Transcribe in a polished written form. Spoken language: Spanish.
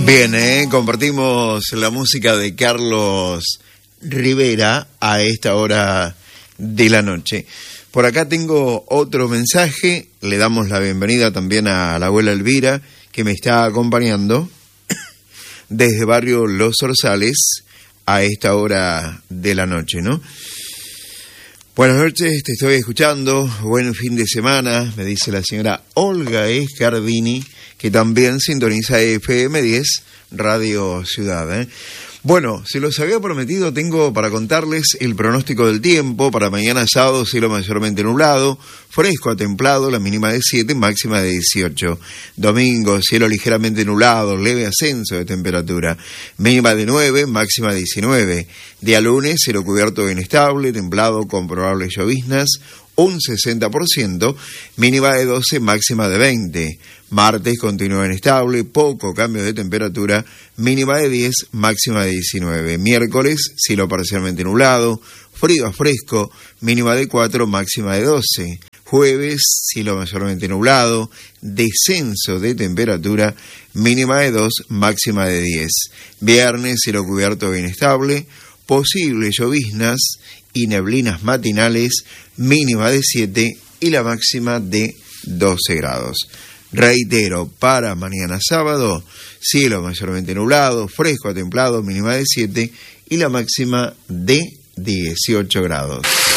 Bien, compartimos la música de Carlos Rivera a esta hora de la noche. Por acá tengo otro mensaje, le damos la bienvenida también a la abuela Elvira, que me está acompañando desde barrio Los Orzales a esta hora de la noche, ¿no? Buenas noches, te estoy escuchando, buen fin de semana, me dice la señora Olga Escardini, que también sintoniza FM 10 Radio Ciudad. Bueno, se los había prometido, tengo para contarles el pronóstico del tiempo. Para mañana sábado, cielo mayormente nublado, fresco a templado, la mínima de 7, máxima de 18. Domingo, cielo ligeramente nublado, leve ascenso de temperatura, mínima de 9, máxima de 19. Día lunes, cielo cubierto e inestable, templado con probables lloviznas, un 60%, mínima de 12, máxima de 20. Martes continúa inestable, poco cambio de temperatura, mínima de 10, máxima de 19. Miércoles, cielo parcialmente nublado, frío a fresco, mínima de 4, máxima de 12. Jueves, cielo mayormente nublado, descenso de temperatura, mínima de 2, máxima de 10. Viernes, cielo cubierto e inestable, posibles lloviznas y neblinas matinales, mínima de 7 y la máxima de 12 grados. Reitero, para mañana sábado, cielo mayormente nublado, fresco a templado, mínima de 7 y la máxima de 18 grados.